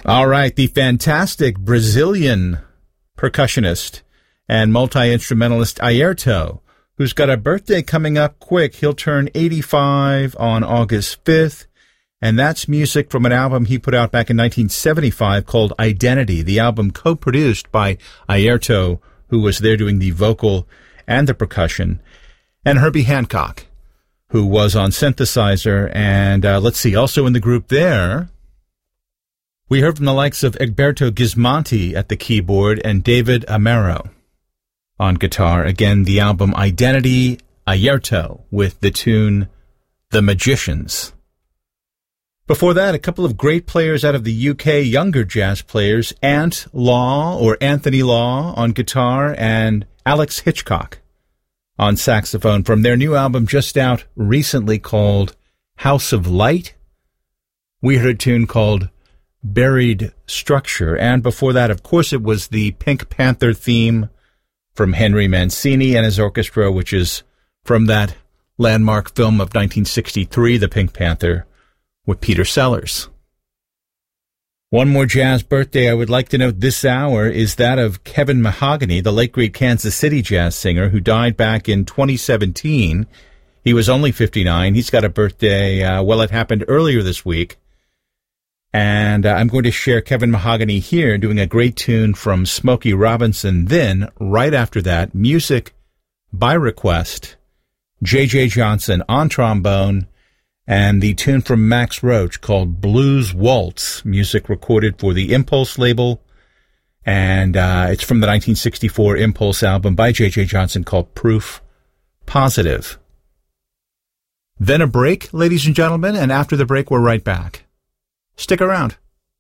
All right, the fantastic Brazilian percussionist and multi-instrumentalist Airto, who's got a birthday coming up quick. He'll turn 85 on August 5th, and that's music from an album he put out back in 1975 called Identity, the album co-produced by Airto, who was there doing the vocal and the percussion, and Herbie Hancock, who was on synthesizer, and let's see, also in the group there, we heard from the likes of Egberto Gismonti at the keyboard and David Amaro on guitar. Again, the album Identity, Airto, with the tune The Magicians. Before that, a couple of great players out of the UK, younger jazz players, Ant Law, or Anthony Law, on guitar, and Alex Hitchcock on saxophone from their new album just out recently called House of Light. We heard a tune called Buried Structure, and before that, of course, it was the Pink Panther theme from Henry Mancini and his orchestra, which is from that landmark film of 1963, The Pink Panther, with Peter Sellers. One more jazz birthday I would like to note this hour is that of Kevin Mahogany, the late great Kansas City jazz singer who died back in 2017. He was only 59. He's got a birthday, it happened earlier this week. And I'm going to share Kevin Mahogany here doing a great tune from Smokey Robinson. Then, right after that, music by request, J.J. Johnson on trombone, and the tune from Max Roach called Blues Waltz, music recorded for the Impulse label. And it's from the 1964 Impulse album by J.J. Johnson called Proof Positive. Then a break, ladies and gentlemen, and after the break, we're right back. Stick around.